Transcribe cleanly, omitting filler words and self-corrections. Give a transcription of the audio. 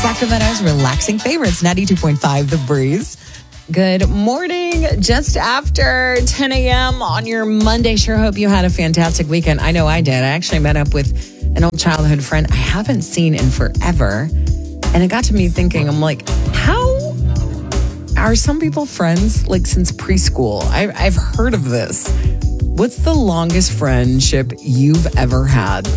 Sacramento's relaxing favorites, 92.5 The Breeze. Good morning. Just after 10 a.m. on your Monday. Sure hope you had a fantastic weekend. I know I did. I actually met up with an old childhood friend I haven't seen in forever. And it got to me thinking, I'm like, how are some people friends like since preschool? I've heard of this. What's the longest friendship you've ever had?